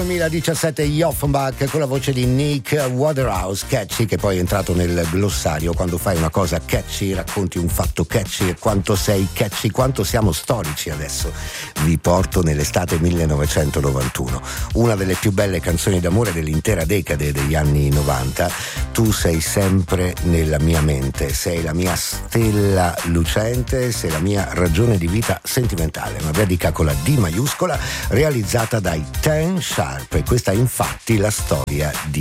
2017 Offenbach con la voce di Nick Waterhouse, catchy, che poi è entrato nel glossario. Quando fai una cosa catchy racconti un fatto catchy, e quanto sei catchy, quanto siamo storici adesso. Vi porto nell'estate 1991, una delle più belle canzoni d'amore dell'intera decade degli anni 90. Tu sei sempre nella mia mente, sei la mia stella lucente, sei la mia ragione di vita sentimentale, una dedica con la D maiuscola realizzata dai Ten Sharp, e questa è infatti la storia di